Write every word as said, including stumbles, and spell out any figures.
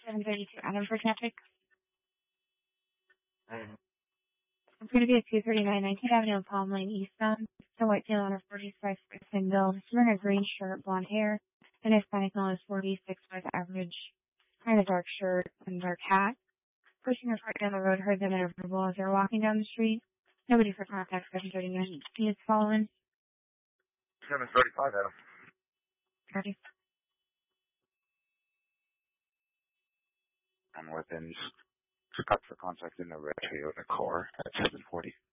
seven thirty-two Adam for traffic. Um, It's going to be at two thirty-nine nineteenth Avenue, Palm Lane eastbound. It's a white tail on a forty-five single. He's wearing a green shirt, blonde hair, and Hispanic male is forty-six with average, kind of dark shirt and dark hat. Pushing her cart down the road, heard them in a verbal as they were walking down the street. Nobody for contact, seven thirty-nine. He is following. seven thirty-five, Adam. Copy. And weapons, Scott for contact in the red Toyota Core at seven forty.